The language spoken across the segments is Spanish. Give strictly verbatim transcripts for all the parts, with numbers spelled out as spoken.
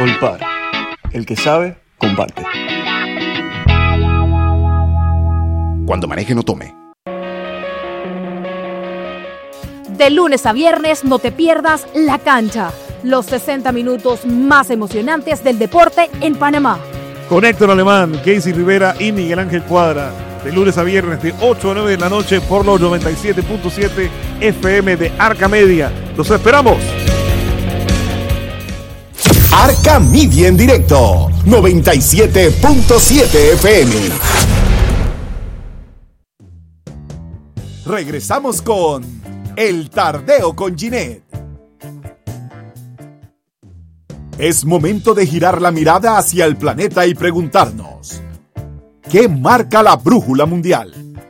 Olpar. El que sabe, comparte. Cuando maneje, no tome. De lunes a viernes no te pierdas La Cancha, los sesenta minutos más emocionantes del deporte en Panamá. Con Héctor Alemán, Casey Rivera y Miguel Ángel Cuadra. De lunes a viernes de ocho a nueve de la noche por los noventa y siete punto siete F M de Arca Media. ¡Los esperamos! Arca Media en directo, noventa y siete punto siete F M. Regresamos con El Tardeo con Ginette. Es momento de girar la mirada hacia el planeta y preguntarnos: ¿qué marca la brújula mundial?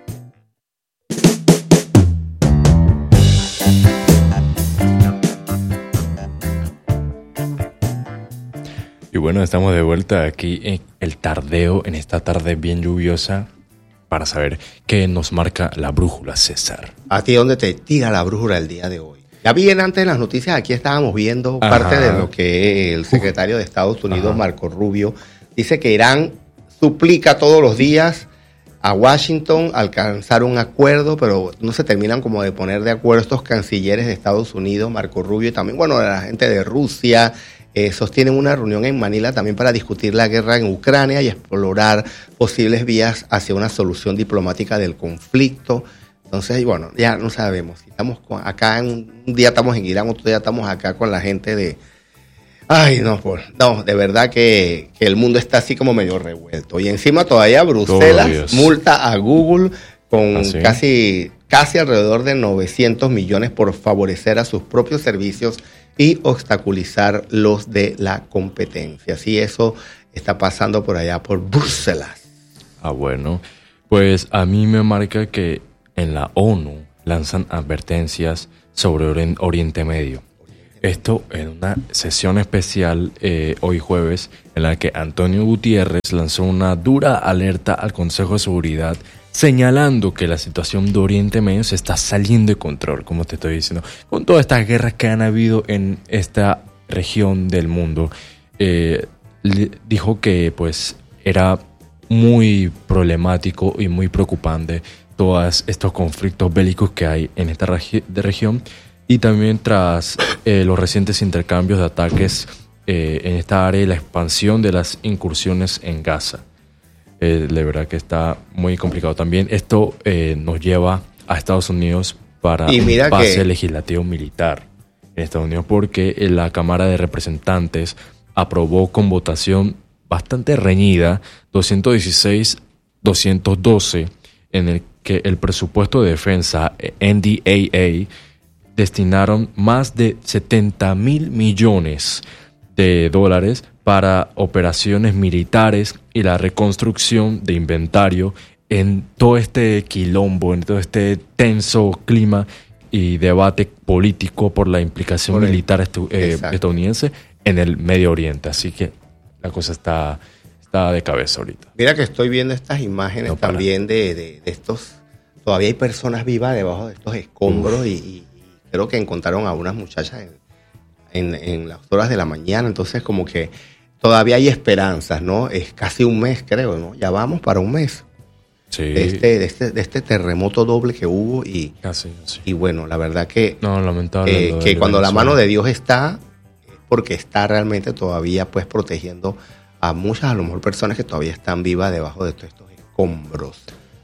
Y bueno, estamos de vuelta aquí en El Tardeo, en esta tarde bien lluviosa, para saber qué nos marca la brújula, César. ¿A ti dónde te tira la brújula el día de hoy? Ya bien antes de las noticias, aquí estábamos viendo Ajá. parte de lo que el secretario de Estados Unidos, Ajá. Marco Rubio, dice que Irán suplica todos los días a Washington alcanzar un acuerdo, pero no se terminan como de poner de acuerdo estos cancilleres de Estados Unidos, Marco Rubio y también, bueno, la gente de Rusia. Eh, sostienen una reunión en Manila también para discutir la guerra en Ucrania y explorar posibles vías hacia una solución diplomática del conflicto. Entonces, bueno, ya no sabemos. Si estamos con, acá, en, un día estamos en Irán, otro día estamos acá con la gente de... Ay, no, por, no, de verdad que, que el mundo está así como medio revuelto. Y encima todavía Bruselas oh, multa a Google con ¿Ah, sí? casi, casi alrededor de novecientos millones por favorecer a sus propios servicios y obstaculizar los de la competencia. Así eso está pasando por allá, por Bruselas. Ah, bueno. Pues a mí me marca que en la ONU lanzan advertencias sobre Oriente Medio. Esto en una sesión especial eh, hoy jueves, en la que Antonio Gutiérrez lanzó una dura alerta al Consejo de Seguridad, señalando que la situación de Oriente Medio se está saliendo de control, como te estoy diciendo, con todas estas guerras que han habido en esta región del mundo. Eh, dijo que pues era muy problemático y muy preocupante todos estos conflictos bélicos que hay en esta regi- de región, y también tras eh, los recientes intercambios de ataques eh, en esta área y la expansión de las incursiones en Gaza. Eh, de verdad que está muy complicado. También esto eh, nos lleva a Estados Unidos para un pase que... legislativo militar en Estados Unidos, porque la Cámara de Representantes aprobó con votación bastante reñida doscientos dieciséis a doscientos doce, en el que el presupuesto de defensa N D A A destinaron más de setenta mil millones de dólares para operaciones militares y la reconstrucción de inventario en todo este quilombo, en todo este tenso clima y debate político por la implicación por militar estu- eh, estadounidense en el Medio Oriente. Así que la cosa está, está de cabeza ahorita. Mira que estoy viendo estas imágenes no también de, de, de estos... Todavía hay personas vivas debajo de estos escombros y, y creo que encontraron a unas muchachas en, en, en las horas de la mañana. Entonces como que todavía hay esperanzas, ¿no? Es casi un mes, creo, ¿no? Ya vamos para un mes. Sí. De este, de este, de este terremoto doble que hubo y, casi, sí. y bueno, la verdad que, no, lamentable, eh, que cuando la mano de Dios está, es porque está realmente todavía pues protegiendo a muchas, a lo mejor personas que todavía están vivas debajo de todos estos escombros.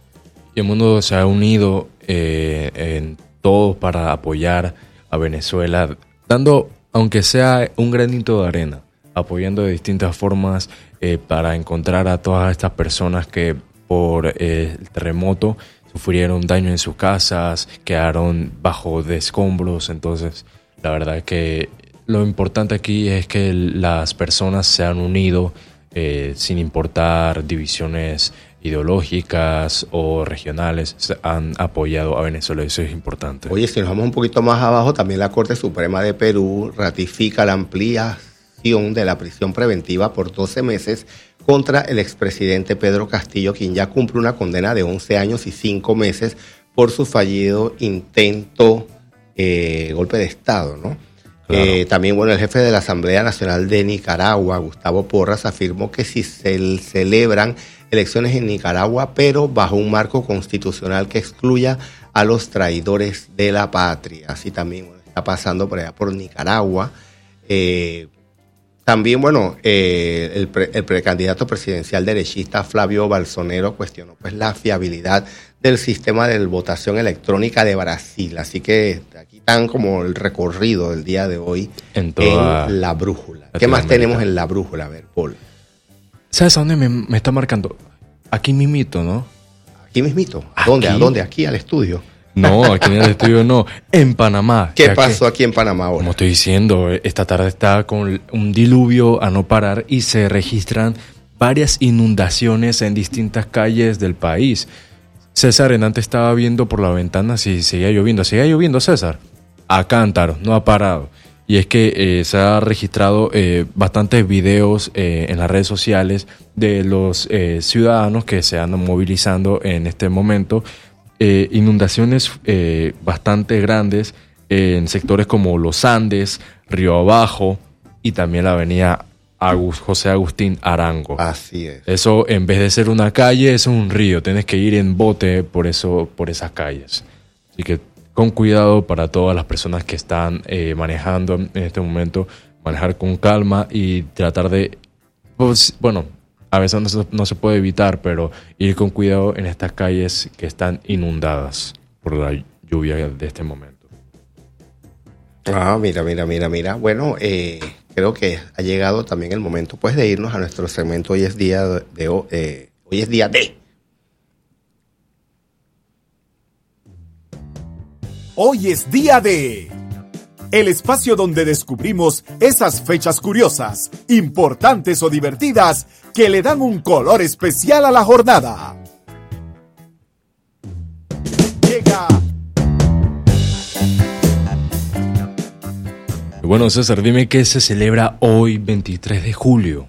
Y el mundo se ha unido eh, en todo para apoyar a Venezuela, dando, aunque sea un granito de arena, apoyando de distintas formas eh, para encontrar a todas estas personas que por eh, el terremoto sufrieron daño en sus casas, quedaron bajo de escombros. Entonces, la verdad que lo importante aquí es que las personas se han unido eh, sin importar divisiones ideológicas o regionales, se han apoyado a Venezuela. Eso es importante. Oye, si nos vamos un poquito más abajo, también la Corte Suprema de Perú ratifica la ampliación de la prisión preventiva por doce meses contra el expresidente Pedro Castillo, quien ya cumple una condena de once años y cinco meses por su fallido intento eh, golpe de Estado, ¿no? Claro. Eh, también, bueno, el jefe de la Asamblea Nacional de Nicaragua, Gustavo Porras, afirmó que si se celebran elecciones en Nicaragua, pero bajo un marco constitucional que excluya a los traidores de la patria. Así también, bueno, está pasando por allá por Nicaragua. Eh, también, bueno, eh, el, pre, el precandidato presidencial derechista Flavio Balsonero cuestionó pues la fiabilidad del sistema de votación electrónica de Brasil. Así que aquí están como el recorrido del día de hoy en, toda en la brújula. ¿Qué más tenemos en la brújula? A ver, Paul. ¿Sabes a dónde me, me está marcando? Aquí mismito, ¿no? Aquí mismito. ¿A dónde? ¿A dónde? Aquí al estudio. No, aquí en el estudio no. En Panamá. ¿Qué pasó aquí en Panamá ahora? Como estoy diciendo, esta tarde está con un diluvio a no parar y se registran varias inundaciones en distintas calles del país. César, en antes estaba viendo por la ventana si seguía lloviendo. ¿Seguía lloviendo, César? A cántaros, no ha parado. Y es que eh, se ha registrado eh, bastantes videos eh, en las redes sociales de los eh, ciudadanos que se andan movilizando en este momento. Eh, inundaciones eh, bastante grandes eh, en sectores como Los Andes, Río Abajo y también la avenida Agus, José Agustín Arango. Así es. Eso, en vez de ser una calle, es un río. Tienes que ir en bote por eso, por esas calles. Así que con cuidado para todas las personas que están eh, manejando en este momento, manejar con calma y tratar de, pues, bueno, a veces no se, no se puede evitar, pero ir con cuidado en estas calles que están inundadas por la lluvia de este momento. Ah, mira, mira, mira, mira. Bueno, eh, creo que ha llegado también el momento, pues, de irnos a nuestro segmento. Hoy es día de, de eh, hoy es día de. Hoy es día de... El espacio donde descubrimos esas fechas curiosas, importantes o divertidas que le dan un color especial a la jornada. Llega... Bueno, César, dime qué se celebra hoy, veintitrés de julio.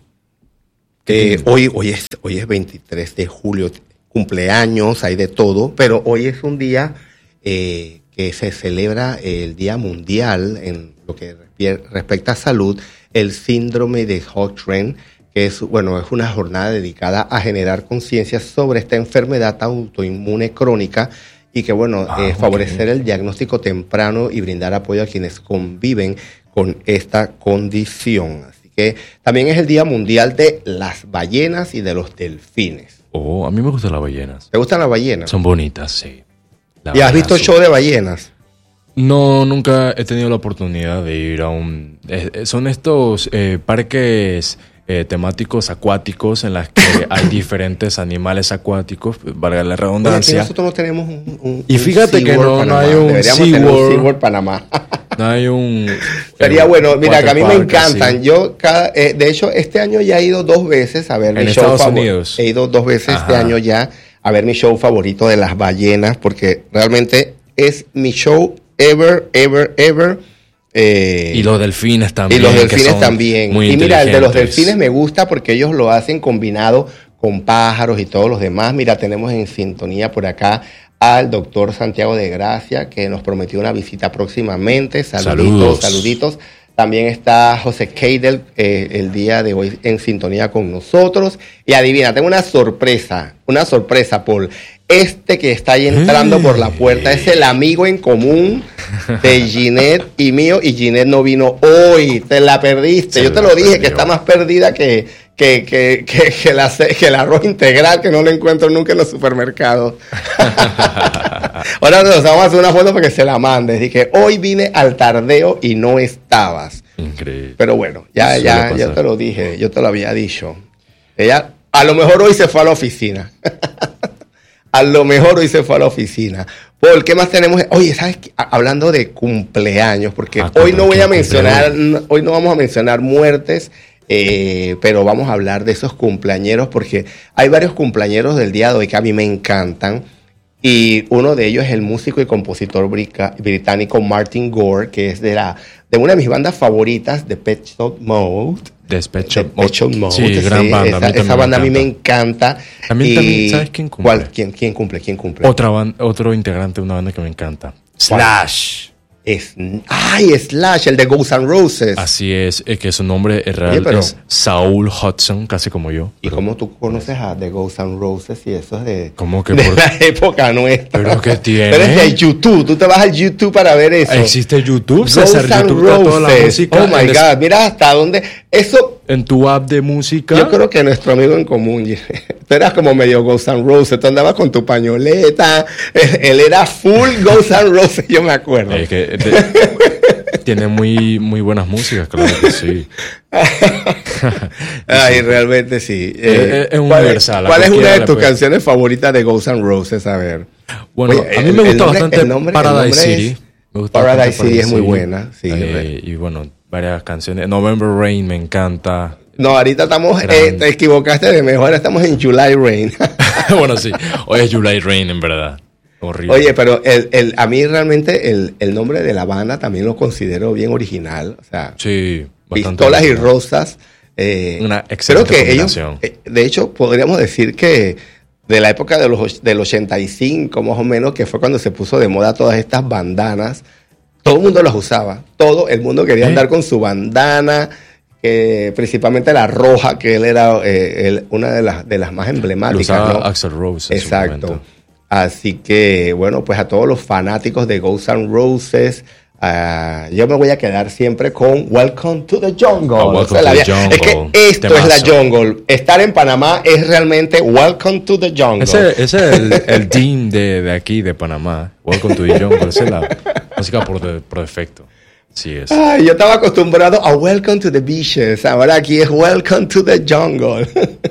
Eh, hoy, hoy, es, hoy es veintitrés de julio, cumpleaños, hay de todo, pero hoy es un día... Eh, que se celebra el Día Mundial en lo que respecta a salud, el síndrome de Cochrane, que es, bueno, es una jornada dedicada a generar conciencia sobre esta enfermedad autoinmune crónica y que, bueno, ah, eh, favorecer el diagnóstico temprano y brindar apoyo a quienes conviven con esta condición. Así que también es el Día Mundial de las ballenas y de los delfines. Oh, a mí me gustan las ballenas. ¿Te gustan las ballenas? Son bonitas, sí. ¿Y has visto show de ballenas? No, nunca he tenido la oportunidad de ir a un... Eh, son estos eh, parques eh, temáticos acuáticos en los que hay diferentes animales acuáticos, valga la redundancia. Bueno, nosotros no tenemos un, un Y fíjate un que no, Panamá. no hay un Deberíamos tener un SeaWorld. SeaWorld Panamá. No hay un... Sería eh, bueno. Mira, que a mí me waterpark, encantan. así. Yo, cada, eh, de hecho, este año ya he ido dos veces a ver En mi Estados show favor- Unidos. He ido dos veces Ajá. este año ya a ver mi show favorito de las ballenas, porque realmente es mi show ever, ever, ever. Eh, Y los delfines también. y los que delfines son también. muy Y mira, el de los inteligentes. delfines me gusta porque ellos lo hacen combinado con pájaros y todos los demás. Mira, tenemos en sintonía por acá al doctor Santiago de Gracia, que nos prometió una visita próximamente. Saluditos, Saludos. saluditos. También está José Keidel eh, el día de hoy en sintonía con nosotros. Y adivina, tengo una sorpresa, una sorpresa, Paul. Este que está ahí entrando por la puerta es el amigo en común de Ginette y mío. Y Ginette no vino hoy, te la perdiste. Se Yo te la lo dije, perdió. que está más perdida que, que, que, que, que, la, que el arroz integral, que no lo encuentro nunca en los supermercados. Ahora nos vamos a hacer una foto para que se la mandes. Dije, hoy vine al tardeo y no estabas. Increíble. Pero bueno, ya, Suele ya, pasar. yo te lo dije, yo te lo había dicho. Ella, a lo mejor hoy se fue a la oficina. A lo mejor hoy se fue a la oficina. Paul, ¿qué más tenemos? Oye, ¿sabes qué? Hablando de cumpleaños, porque Ah, hoy no voy a ¿qué mencionar, cumple hoy no vamos a mencionar muertes, eh, pero vamos a hablar de esos cumpleañeros, porque hay varios cumpleañeros del día de hoy que a mí me encantan. Y uno de ellos es el músico y compositor brica- británico Martin Gore, que es de la de una de mis bandas favoritas, de Pet Shop Mode. Despecho. Depeche Mode, Sí, sí, gran banda. Esa, a mí también esa banda me a mí me encanta. encanta. También, Y- también, ¿sabes quién cumple? ¿Cuál? ¿Quién, quién cumple? ¿Quién cumple? Otra ban- otro integrante de una banda que me encanta. ¿Cuál? Slash. Es, ay, Slash, el de Guns N' Roses. Así es, es que su nombre real Oye, pero, es Saul Hudson, casi como yo. ¿Y pero, cómo tú conoces a The Guns N' Roses y eso es de, ¿cómo que de por, la época nuestra? ¿Pero qué tiene? Pero es de YouTube, tú te vas al YouTube para ver eso. Existe YouTube, Guns César, N' YouTube está toda la Roses. música. Oh my en, God, mira hasta dónde. Eso. En tu app de música. Yo creo que nuestro amigo en común, tú eras como medio Guns N' Roses, tú andabas con tu pañoleta, él, él era full Guns N' Roses, yo me acuerdo. Es que de, tiene muy, muy buenas músicas, claro que sí. Ay, realmente sí. Eh, es, es ¿Cuál universal. Es, ¿Cuál es una de tus puede... canciones favoritas de Guns N' Roses? A ver. Bueno, Oye, a mí el, me gusta nombre, bastante nombre, Paradise City. Me gusta Paradise bastante City es muy buena. Sí, eh, y bueno, varias canciones. November Rain me encanta. No, ahorita estamos, eh, te equivocaste de mejor, ahora estamos en July Rain. Bueno, sí, hoy es July Rain en verdad. Horrible. Oye, pero el, el, a mí realmente el, el nombre de la banda también lo considero bien original. O sea, sí, Pistolas original. Y Rosas. Eh, Una excelente creo que combinación. Ellos, eh, de hecho, podríamos decir que de la época de los, del ochenta y cinco, más o menos, que fue cuando se puso de moda todas estas bandanas, todo el mundo las usaba. Todo el mundo quería ¿Eh? andar con su bandana. Eh, principalmente la roja, que él era eh, él, una de las, de las más emblemáticas. Lo usaba ¿no? Axl Rose. Exacto. Así que, bueno, pues a todos los fanáticos de Guns N' Roses, uh, yo me voy a quedar siempre con Welcome to the Jungle. Oh, welcome o sea, to the jungle. Es que esto Temazo. Es la jungle. Estar en Panamá es realmente Welcome to the Jungle. Ese, ese es el, el team de, de aquí, de Panamá. Welcome to the Jungle. Esa es la música por, de, por defecto. Sí es. Ay, yo estaba acostumbrado a Welcome to the Beaches. Ahora aquí es Welcome to the Jungle.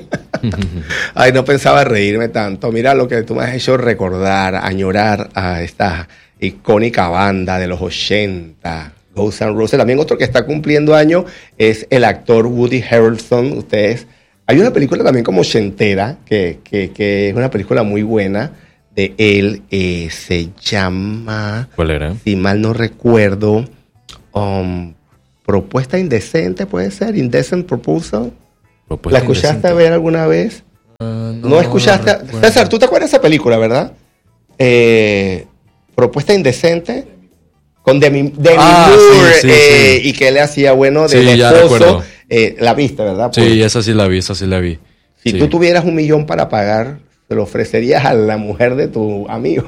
Ay, no pensaba reírme tanto. Mira lo que tú me has hecho recordar, añorar a esta icónica banda de los ochenta, Guns N' Roses. También otro que está cumpliendo años es el actor Woody Harrelson. Ustedes, hay una película también como ochentera, que, que, que es una película muy buena de él. Eh, se llama... ¿Cuál era? Si mal no recuerdo... Um, Propuesta Indecente, puede ser, Indecent Proposal. Propuesta ¿La escuchaste indecente. a ver alguna vez? Uh, no, no escuchaste. No César, ¿tú te acuerdas de esa película, verdad? Eh, Propuesta Indecente con Demi, Demi ah, Moore sí, sí, eh, sí. y que él hacía bueno de, sí, de esposo. Eh, la viste, ¿verdad? Sí, Porque esa sí la vi, esa sí la vi. Si sí. tú tuvieras un millón para pagar, se lo ofrecerías a la mujer de tu amigo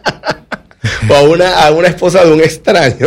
o a una, a una esposa de un extraño.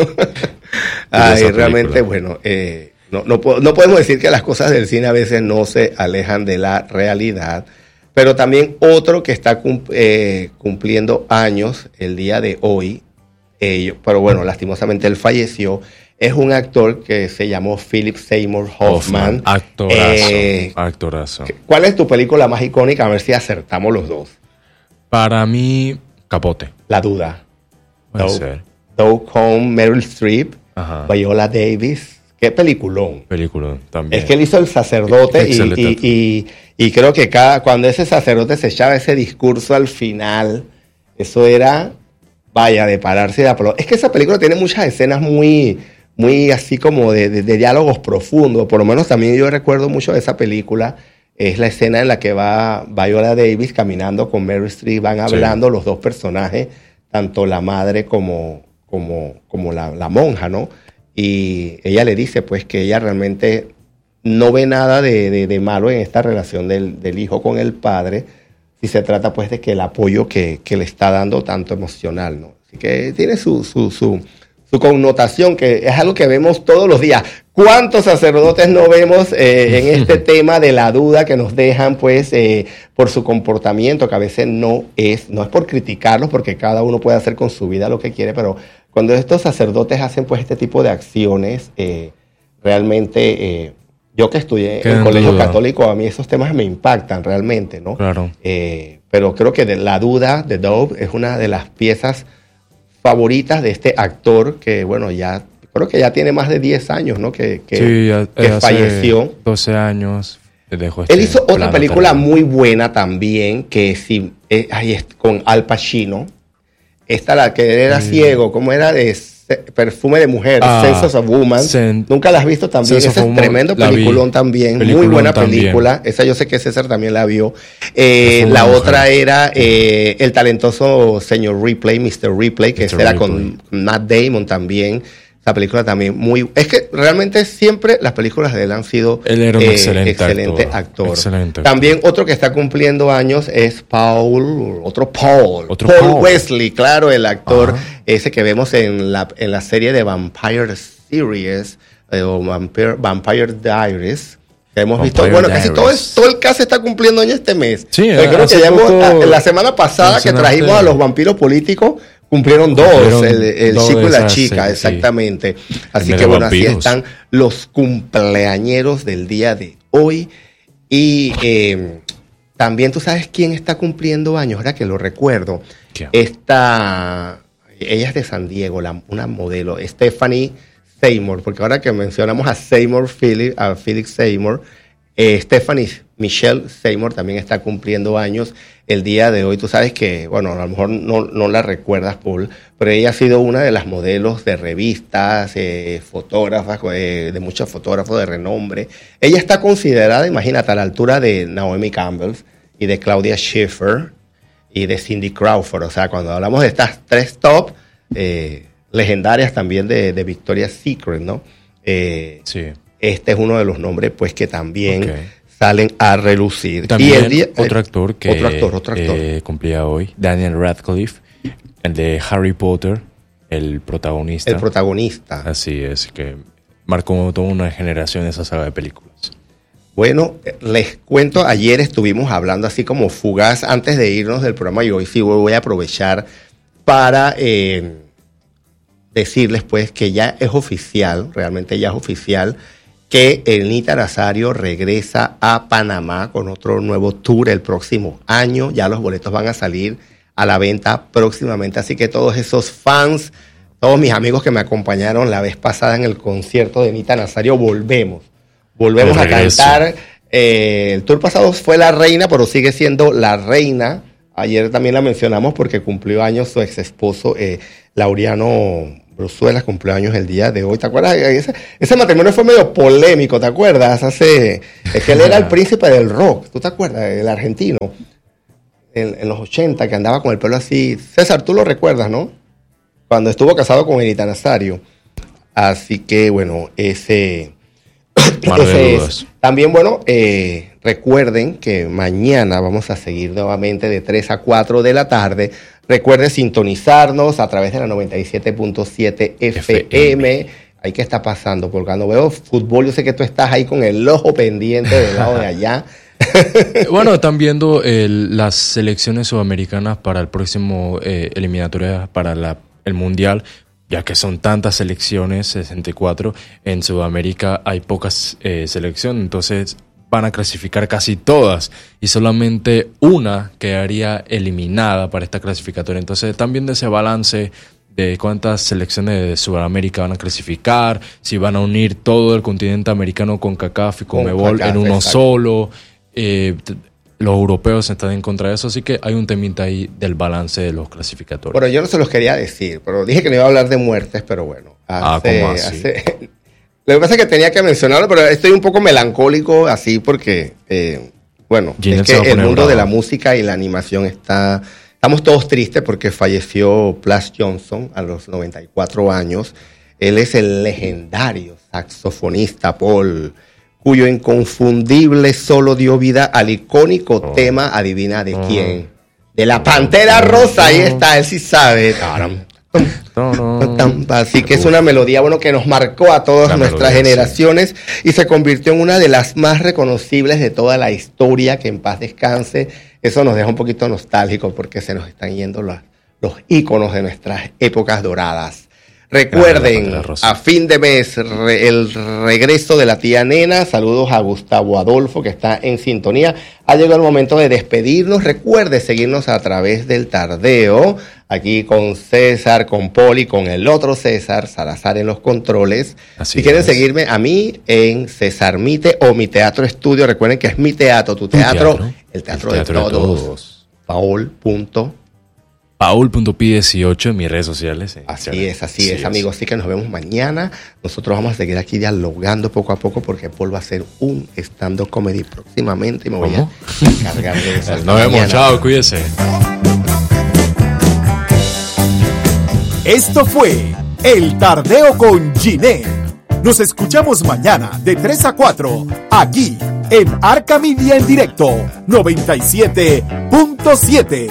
Ay, realmente, bueno, eh, no, no, no podemos decir que las cosas del cine a veces no se alejan de la realidad, pero también otro que está cum, eh, cumpliendo años el día de hoy, eh, pero bueno, lastimosamente él falleció, es un actor que se llamó Philip Seymour Hoffman. Hoffman actorazo, eh, actorazo. ¿Cuál es tu película más icónica? A ver si acertamos los dos. Para mí, Capote. La Duda. Puede Dope, ser. Dope con Meryl Streep. Ajá. Viola Davis, qué peliculón. Película también. Es que él hizo el sacerdote y, y, y, y creo que cada cuando ese sacerdote se echaba ese discurso al final, eso era, vaya, de pararse de aplaudir. Es que esa película tiene muchas escenas muy, muy así como de, de, de diálogos profundos. Por lo menos también yo recuerdo mucho de esa película. Es la escena en la que va Viola Davis caminando con Meryl Streep, van hablando sí. los dos personajes, tanto la madre como... como, como la, la monja, ¿no? Y ella le dice, pues, que ella realmente no ve nada de, de, de malo en esta relación del, del hijo con el padre, si se trata, pues, de que el apoyo que, que le está dando, tanto emocional, ¿no? Así que tiene su, su, su, su connotación, que es algo que vemos todos los días. ¿Cuántos sacerdotes no vemos eh, en este tema de la duda que nos dejan, pues, eh, por su comportamiento, que a veces no es, no es por criticarlos, porque cada uno puede hacer con su vida lo que quiere, pero cuando estos sacerdotes hacen, pues, este tipo de acciones, eh, realmente, eh, yo que estudié en el colegio duda. católico, a mí esos temas me impactan realmente, ¿no? Claro. Eh, pero creo que de La Duda de Dope es una de las piezas favoritas de este actor que, bueno, ya... Creo que ya tiene más de diez años, ¿no? Que, que, sí, ya, que falleció. doce años. Dejó este Él hizo otra película también. muy buena también, que sí, eh, ahí es con Al Pacino. Esta, la que era sí. ciego, ¿cómo era? Es, Perfume de Mujer, Ah, Sense of Woman. Sen- Nunca la has visto también. Sense Ese of es Woman, tremendo la vi. peliculón también. Peliculón muy buena también. película. Esa yo sé que César también la vio. Eh, Perfume la de otra Mujer. era eh, el talentoso señor Ripley, mister Ripley, que mister era Ripley. con Matt Damon también. Esa película también muy... Es que realmente siempre las películas de él han sido... Él era un excelente excelente actor. actor. Excelente actor. También otro que está cumpliendo años es Paul, otro Paul. Otro Paul, Paul. Wesley, claro, el actor Ajá. ese que vemos en la, en la serie de Vampire Series, eh, o Vampire, Vampire Diaries. Que hemos Vampire visto, bueno, casi todo, Diaries. es- todo el cast está cumpliendo años este mes. Sí, Yo creo hace que ya hemos- poco ah, la semana pasada que mencionaste- trajimos a los vampiros políticos, cumplieron dos, Cumplieron el, el dos chico de y la esas chica, series, sí. exactamente. Así mes que de bueno, así vampiros. están los cumpleañeros del día de hoy. Y eh, también tú sabes quién está cumpliendo años, ahora que lo recuerdo. ¿Quién? Esta, ella es de San Diego, la, una modelo, Stephanie Seymour, porque ahora que mencionamos a Seymour, Philip, a Philip Seymour, eh, Stephanie Michelle Seymour también está cumpliendo años el día de hoy. Tú sabes que, bueno, a lo mejor no, no la recuerdas, Paul, pero ella ha sido una de las modelos de revistas, eh, fotógrafas, eh, de muchos fotógrafos de renombre. Ella está considerada, imagínate, a la altura de Naomi Campbell y de Claudia Schiffer y de Cindy Crawford. O sea, cuando hablamos de estas tres top, eh, legendarias también de, de Victoria's Secret, ¿no? Eh, Sí. Este es uno de los nombres, pues, que también Ok. salen a relucir. También y el día- otro actor que otro actor, otro actor. eh, cumplía hoy, Daniel Radcliffe, el de Harry Potter, el protagonista. el protagonista. Así es, que marcó toda una generación esa saga de películas. Bueno, eh, les cuento, ayer estuvimos hablando así como fugaz antes de irnos del programa y hoy sí voy a aprovechar para eh, decirles pues que ya es oficial, realmente ya es oficial, que el Nita Nazario regresa a Panamá con otro nuevo tour el próximo año. Ya los boletos van a salir a la venta próximamente, así que todos esos fans, todos mis amigos que me acompañaron la vez pasada en el concierto de Nita Nazario, volvemos. Volvemos De a regreso. cantar. Eh, el tour pasado fue La Reina, pero sigue siendo La Reina. Ayer también la mencionamos porque cumplió años su ex esposo, eh, Laureano Bruzuelas, cumplió años el día de hoy. ¿Te acuerdas? Ese, ese matrimonio fue medio polémico, ¿te acuerdas? Hace, es que él era el príncipe del rock, ¿tú te acuerdas? El argentino, en, en los ochenta, que andaba con el pelo así. César, tú lo recuerdas, ¿no? Cuando estuvo casado con Enita Nazario. Así que, bueno, ese... Mar de ese es. dudas. También, bueno, eh, recuerden que mañana vamos a seguir nuevamente de tres a cuatro de la tarde. Recuerden sintonizarnos a través de la noventa y siete punto siete F M. Ahí que está pasando, porque cuando veo fútbol, yo sé que tú estás ahí con el ojo pendiente del lado de allá. Bueno, están viendo el- las selecciones sudamericanas para el próximo eh, eliminatoria para la, el Mundial, ya que son tantas selecciones, sesenta y cuatro, en Sudamérica hay pocas eh, selecciones, entonces van a clasificar casi todas y solamente una quedaría eliminada para esta clasificatoria. Entonces están viendo ese balance de cuántas selecciones de Sudamérica van a clasificar, si van a unir todo el continente americano con CACAF y con Conmebol CACAF, en uno exacto. solo. Eh, t- los europeos están en contra de eso, así que hay un temita ahí del balance de los clasificatorios. Bueno, yo no se los quería decir, pero dije que no iba a hablar de muertes, pero bueno. Ah, hace- ¿cómo así? hace- Lo que pasa es que tenía que mencionarlo, pero estoy un poco melancólico así porque, eh, bueno, Ginette es se va que a el poner mundo brava. de la música y la animación está... Estamos todos tristes porque falleció Plas Johnson a los noventa y cuatro años. Él es el legendario saxofonista Paul, cuyo inconfundible solo dio vida al icónico Oh. tema, adivina de quién, de la Pantera Rosa. Ahí está, él sí sabe. Taram, tum, tum, Así que es una melodía, bueno, que nos marcó a todas La nuestras melodía, generaciones y se convirtió en una de las más reconocibles de toda la historia. Que en paz descanse. Eso nos deja un poquito nostálgico porque se nos están yendo los, los íconos de nuestras épocas doradas. Recuerden, La Rosa. a fin de mes, re- el regreso de la tía Nena. Saludos a Gustavo Adolfo, que está en sintonía. Ha llegado el momento de despedirnos. Recuerde seguirnos a través del Tardeo, aquí con César, con Poli, con el otro César, Salazar en los controles. Así si quieren es. seguirme a mí en César Mite o Mi Teatro Estudio, recuerden que es mi teatro, tu teatro, teatro, el teatro, el teatro de de todos. todos. Paul punto paul punto pi dieciocho en mis redes sociales. Así es, así, así es, es, amigos. Así que nos vemos mañana. Nosotros vamos a seguir aquí dialogando poco a poco porque Paul va a hacer un stand-up comedy próximamente y me voy ¿Cómo? a encargar de eso. Nos vemos, mañana. Chao, cuídese. Esto fue El Tardeo con Ginette. Nos escuchamos mañana de tres a cuatro aquí en Arca Media en directo noventa y siete punto siete.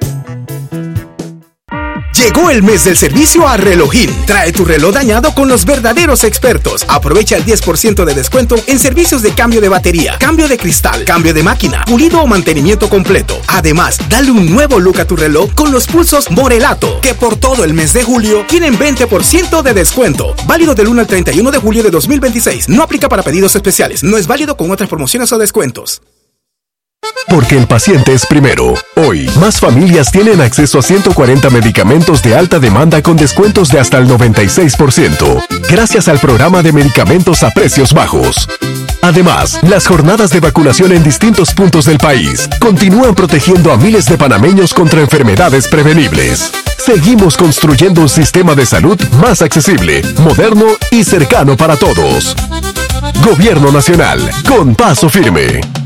Llegó el mes del servicio a Relojín. Trae tu reloj dañado con los verdaderos expertos. Aprovecha el diez por ciento de descuento en servicios de cambio de batería, cambio de cristal, cambio de máquina, pulido o mantenimiento completo. Además, dale un nuevo look a tu reloj con los pulsos Morelato, que por todo el mes de julio tienen veinte por ciento de descuento. Válido del uno al treinta y uno de julio de dos mil veintiséis. No aplica para pedidos especiales. No es válido con otras promociones o descuentos. Porque el paciente es primero. Hoy, más familias tienen acceso a ciento cuarenta medicamentos de alta demanda con descuentos de hasta el noventa y seis por ciento, gracias al programa de medicamentos a precios bajos. Además, las jornadas de vacunación en distintos puntos del país continúan protegiendo a miles de panameños contra enfermedades prevenibles. Seguimos construyendo un sistema de salud más accesible, moderno y cercano para todos. Gobierno Nacional, con paso firme.